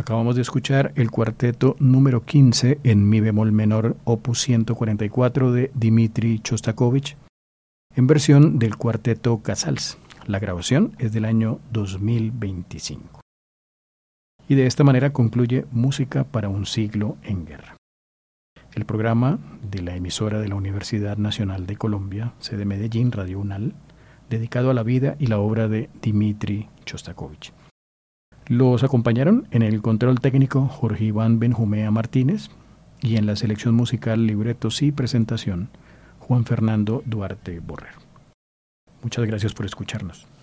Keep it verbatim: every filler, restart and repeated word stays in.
Acabamos de escuchar el cuarteto número quince en mi bemol menor, opus ciento cuarenta y cuatro de Dmitri Shostakovich, en versión del cuarteto Casals. La grabación es del año dos mil veinticinco. Y de esta manera concluye Música para un siglo en guerra. El programa de la emisora de la Universidad Nacional de Colombia, sede Medellín, Radio UNAL, dedicado a la vida y la obra de Dmitri Shostakovich. Los acompañaron en el control técnico Jorge Iván Benjumea Martínez y en la selección musical, libretos y presentación Juan Fernando Duarte Borrero. Muchas gracias por escucharnos.